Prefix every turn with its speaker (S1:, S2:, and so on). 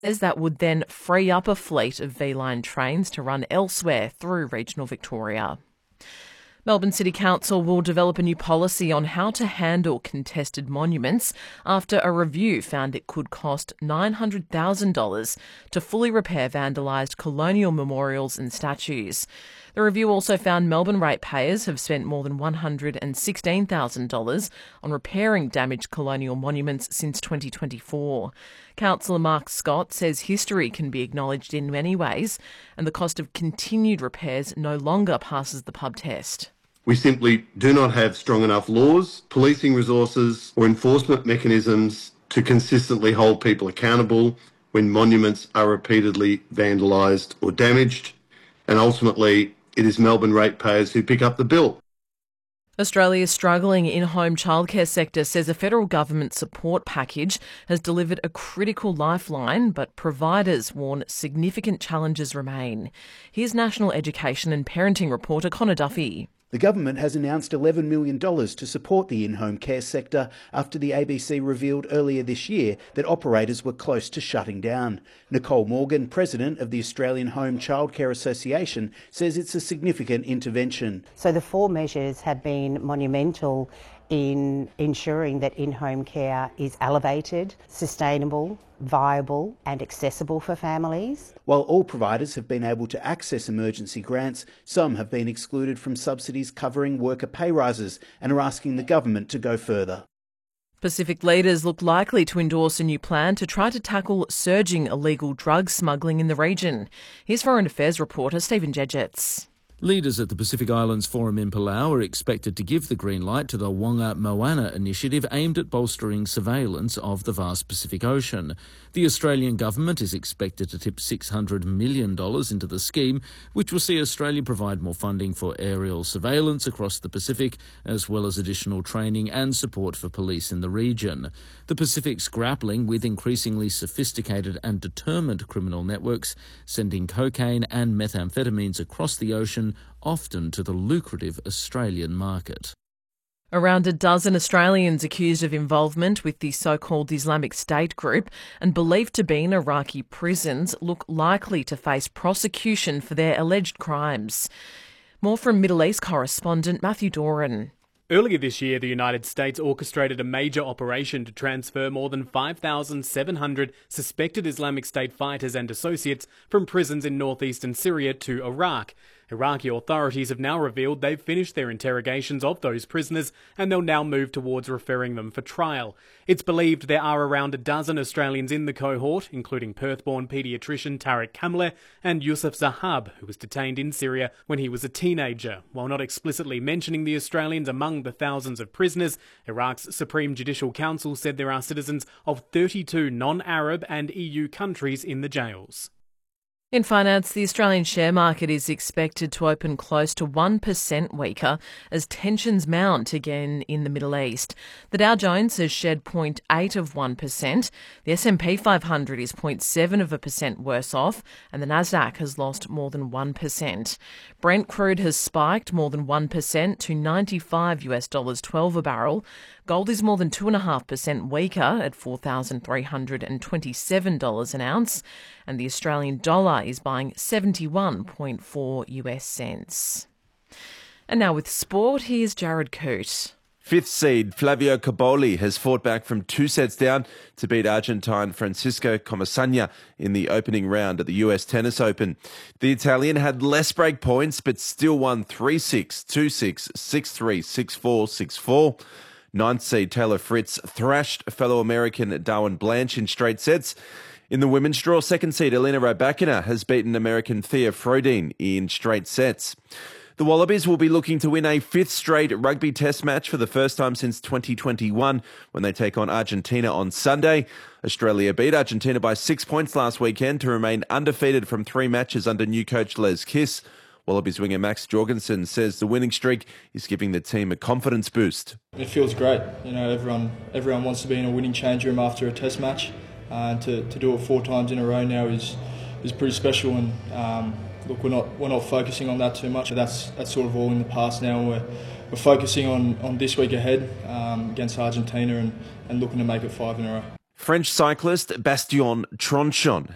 S1: Says that would then free up a fleet of V-Line trains to run elsewhere through regional Victoria. Melbourne City Council will develop a new policy on how to handle contested monuments after a review found it could cost $900,000 to fully repair vandalised colonial memorials and statues. The review also found Melbourne ratepayers have spent more than $116,000 on repairing damaged colonial monuments since 2024. Councillor Mark Scott says history can be acknowledged in many ways, and the cost of continued repairs no longer passes the pub test.
S2: We simply do not have strong enough laws, policing resources or enforcement mechanisms to consistently hold people accountable when monuments are repeatedly vandalised or damaged, and ultimately it is Melbourne ratepayers who pick up the bill.
S1: Australia's struggling in-home childcare sector says a federal government support package has delivered a critical lifeline, but providers warn significant challenges remain. Here's National Education and Parenting reporter Connor Duffy.
S3: The government has announced $11 million to support the in-home care sector after the ABC revealed earlier this year that operators were close to shutting down. Nicole Morgan, president of the Australian Home Childcare Association, says it's a significant intervention.
S4: So the 4 measures have been monumental in ensuring that in-home care is elevated, sustainable, viable and accessible for families.
S3: While all providers have been able to access emergency grants, some have been excluded from subsidies covering worker pay rises and are asking the government to go further.
S1: Pacific leaders look likely to endorse a new plan to try to tackle surging illegal drug smuggling in the region. Here's Foreign Affairs reporter Stephen Jedgetts.
S5: Leaders at the Pacific Islands Forum in Palau are expected to give the green light to the Wonga Moana initiative aimed at bolstering surveillance of the vast Pacific Ocean. The Australian government is expected to tip $600 million into the scheme, which will see Australia provide more funding for aerial surveillance across the Pacific, as well as additional training and support for police in the region. The Pacific's grappling with increasingly sophisticated and determined criminal networks, sending cocaine and methamphetamines across the ocean, often to the lucrative Australian market.
S1: Around a dozen Australians accused of involvement with the so-called Islamic State group and believed to be in Iraqi prisons look likely to face prosecution for their alleged crimes. More from Middle East correspondent Matthew Doran.
S6: Earlier this year, the United States orchestrated a major operation to transfer more than 5,700 suspected Islamic State fighters and associates from prisons in northeastern Syria to Iraq. Iraqi authorities have now revealed they've finished their interrogations of those prisoners and they'll now move towards referring them for trial. It's believed there are around a dozen Australians in the cohort, including Perth-born paediatrician Tariq Kamleh and Yusuf Zahab, who was detained in Syria when he was a teenager. While not explicitly mentioning the Australians among the thousands of prisoners, Iraq's Supreme Judicial Council said there are citizens of 32 non-Arab and EU countries in the jails.
S1: In finance, the Australian share market is expected to open close to 1% weaker as tensions mount again in the Middle East. The Dow Jones has shed 0.8%. The S&P 500 is 0.7% worse off, and the Nasdaq has lost more than 1%. Brent crude has spiked more than 1% to $95 a barrel. Gold is more than 2.5% weaker at $4,327 an ounce, and the Australian dollar is buying 71.4 US cents. And now with sport, here's Jared Coote.
S7: Fifth seed Flavio Cobolli has fought back from 2 sets down to beat Argentine Francisco Comesaña in the opening round at the US Tennis Open. The Italian had less break points but still won 3-6, 2-6, 6-3, 6-4, 6-4. Ninth seed Taylor Fritz thrashed fellow American Darwin Blanche in straight sets. In the women's draw, second seed Elena Rybakina has beaten American Thea Frodin in straight sets. The Wallabies will be looking to win a 5th straight rugby test match for the first time since 2021 when they take on Argentina on Sunday. Australia beat Argentina by 6 points last weekend to remain undefeated from 3 matches under new coach Les Kiss. Wallabies winger Max Jorgensen says the winning streak is giving the team a confidence boost.
S8: It feels great. You know, everyone wants to be in a winning change room after a test match. And to do it 4 times in a row now is pretty special. And look, we're not focusing on that too much. That's sort of all in the past now. We're focusing on this week ahead against Argentina and looking to make it 5 in a row.
S7: French cyclist Bastien Tronchon